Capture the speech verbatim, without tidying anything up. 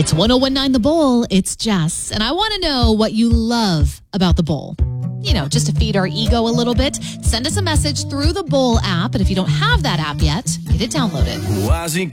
It's one oh one nine The Bowl. It's Jess. And I want to know what you love about The Bowl. You know, just to feed our ego a little bit. Send us a message through the Bowl app. And if you don't have that app yet, get it downloaded.